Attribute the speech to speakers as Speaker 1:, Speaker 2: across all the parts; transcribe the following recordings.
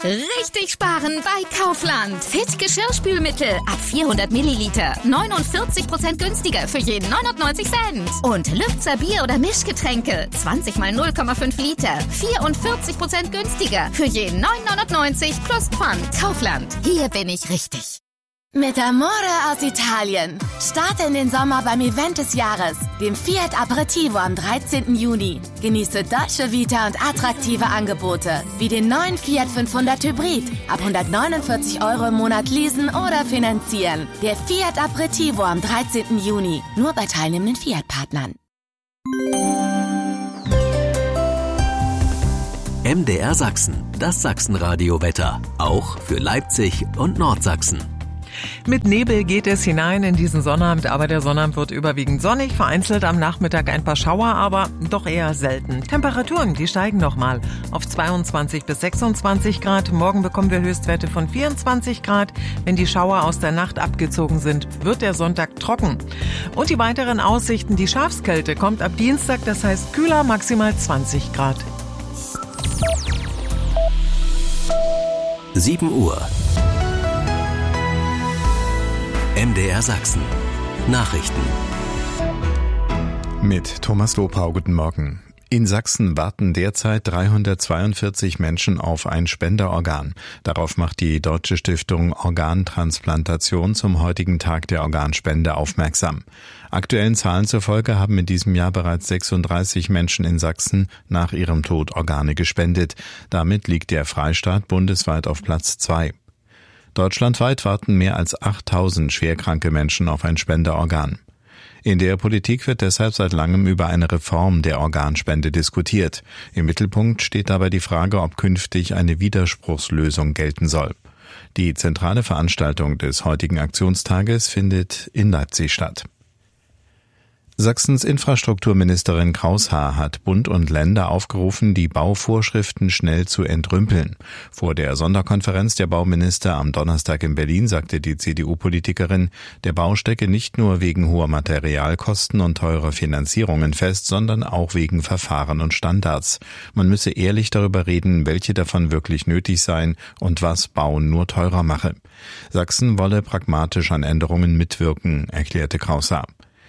Speaker 1: Richtig sparen bei Kaufland. Fit Geschirrspülmittel ab 400 Milliliter. 49% günstiger für jeden 99 Cent. Und Lübzer Bier- oder Mischgetränke. 20 mal 0,5 Liter. 44% günstiger für jeden 9,99 plus Pfand. Kaufland. Hier bin ich richtig.
Speaker 2: Mit Amore aus Italien. Starte in den Sommer beim Event des Jahres, dem Fiat Aperitivo am 13. Juni. Genieße Dolce Vita und attraktive Angebote, wie den neuen Fiat 500 Hybrid. Ab 149 € im Monat leasen oder finanzieren. Der Fiat Aperitivo am 13. Juni. Nur bei teilnehmenden Fiat-Partnern.
Speaker 3: MDR Sachsen, das Sachsenradio-Wetter. Auch für Leipzig und Nordsachsen.
Speaker 4: Mit Nebel geht es hinein in diesen Sonnabend, aber der Sonnabend wird überwiegend sonnig, vereinzelt am Nachmittag ein paar Schauer, aber doch eher selten. Temperaturen, die steigen nochmal auf 22 bis 26 Grad. Morgen bekommen wir Höchstwerte von 24 Grad. Wenn die Schauer aus der Nacht abgezogen sind, wird der Sonntag trocken. Und die weiteren Aussichten, die Schafskälte kommt ab Dienstag, das heißt kühler, maximal 20 Grad.
Speaker 3: 7 Uhr. MDR Sachsen. Nachrichten.
Speaker 5: Mit Thomas Lopau, guten Morgen. In Sachsen warten derzeit 342 Menschen auf ein Spenderorgan. Darauf macht die Deutsche Stiftung Organtransplantation zum heutigen Tag der Organspende aufmerksam. Aktuellen Zahlen zufolge haben in diesem Jahr bereits 36 Menschen in Sachsen nach ihrem Tod Organe gespendet. Damit liegt der Freistaat bundesweit auf Platz 2. Deutschlandweit warten mehr als 8000 schwerkranke Menschen auf ein Spenderorgan. In der Politik wird deshalb seit langem über eine Reform der Organspende diskutiert. Im Mittelpunkt steht dabei die Frage, ob künftig eine Widerspruchslösung gelten soll. Die zentrale Veranstaltung des heutigen Aktionstages findet in Leipzig statt. Sachsens Infrastrukturministerin Kraushaar hat Bund und Länder aufgerufen, die Bauvorschriften schnell zu entrümpeln. Vor der Sonderkonferenz der Bauminister am Donnerstag in Berlin sagte die CDU-Politikerin, der Bau stecke nicht nur wegen hoher Materialkosten und teurer Finanzierungen fest, sondern auch wegen Verfahren und Standards. Man müsse ehrlich darüber reden, welche davon wirklich nötig seien und was Bauen nur teurer mache. Sachsen wolle pragmatisch an Änderungen mitwirken, erklärte Kraushaar.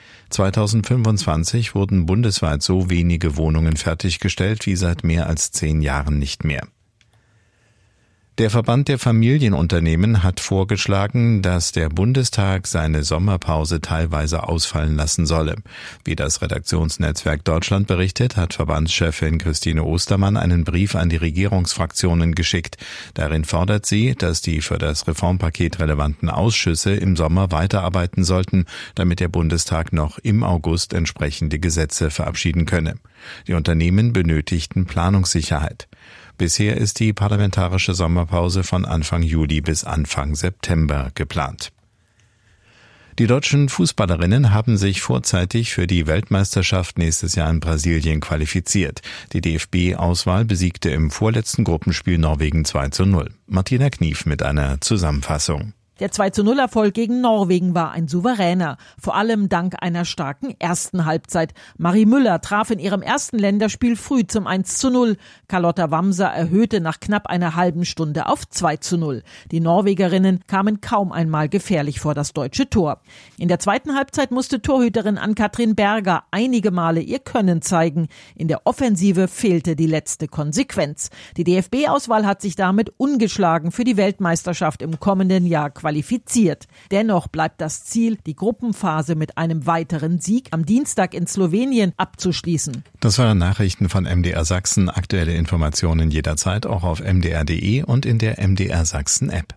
Speaker 5: 2025 wurden bundesweit so wenige Wohnungen fertiggestellt wie seit mehr als 10 Jahren nicht mehr. Der Verband der Familienunternehmen hat vorgeschlagen, dass der Bundestag seine Sommerpause teilweise ausfallen lassen solle. Wie das Redaktionsnetzwerk Deutschland berichtet, hat Verbandschefin Christine Ostermann einen Brief an die Regierungsfraktionen geschickt. Darin fordert sie, dass die für das Reformpaket relevanten Ausschüsse im Sommer weiterarbeiten sollten, damit der Bundestag noch im August entsprechende Gesetze verabschieden könne. Die Unternehmen benötigten Planungssicherheit. Bisher ist die parlamentarische Sommerpause von Anfang Juli bis Anfang September geplant. Die deutschen Fußballerinnen haben sich vorzeitig für die Weltmeisterschaft nächstes Jahr in Brasilien qualifiziert. Die DFB-Auswahl besiegte im vorletzten Gruppenspiel Norwegen 2:0. Martina Knief mit einer Zusammenfassung.
Speaker 6: Der 2:0-Erfolg gegen Norwegen war ein souveräner, vor allem dank einer starken ersten Halbzeit. Marie Müller traf in ihrem ersten Länderspiel früh zum 1:0. Carlotta Wamser erhöhte nach knapp einer halben Stunde auf 2:0. Die Norwegerinnen kamen kaum einmal gefährlich vor das deutsche Tor. In der zweiten Halbzeit musste Torhüterin Ann-Kathrin Berger einige Male ihr Können zeigen. In der Offensive fehlte die letzte Konsequenz. Die DFB-Auswahl hat sich damit ungeschlagen für die Weltmeisterschaft im kommenden Jahr qualifiziert. Dennoch bleibt das Ziel, die Gruppenphase mit einem weiteren Sieg am Dienstag in Slowenien abzuschließen.
Speaker 5: Das waren Nachrichten von MDR Sachsen. Aktuelle Informationen jederzeit auch auf mdr.de und in der MDR Sachsen App.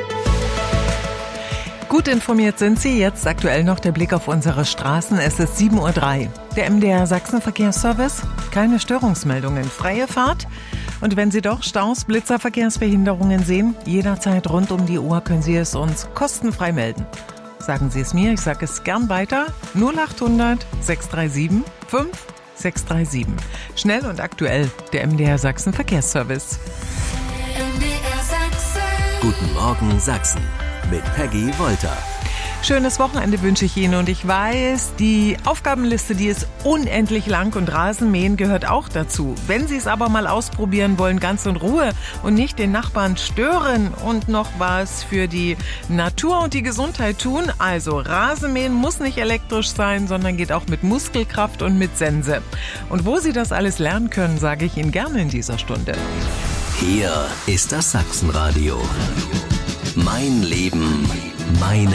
Speaker 4: Gut informiert sind Sie. Jetzt aktuell noch der Blick auf unsere Straßen. Es ist 7:03 Uhr. Der MDR Sachsen Verkehrsservice. Keine Störungsmeldungen. Freie Fahrt. Und wenn Sie doch Staus, Blitzer, Verkehrsbehinderungen sehen, jederzeit rund um die Uhr können Sie es uns kostenfrei melden. Sagen Sie es mir, ich sage es gern weiter. 0800 637 5637. Schnell und aktuell. Der MDR Sachsen Verkehrsservice.
Speaker 3: Guten Morgen Sachsen mit Peggy Wolter.
Speaker 4: Schönes Wochenende wünsche ich Ihnen und ich weiß, die Aufgabenliste, die ist unendlich lang und Rasenmähen gehört auch dazu. Wenn Sie es aber mal ausprobieren wollen, ganz in Ruhe und nicht den Nachbarn stören und noch was für die Natur und die Gesundheit tun, also Rasenmähen muss nicht elektrisch sein, sondern geht auch mit Muskelkraft und mit Sense. Und wo Sie das alles lernen können, sage ich Ihnen gerne in dieser Stunde.
Speaker 3: Hier ist das Sachsenradio. Mein Leben, meine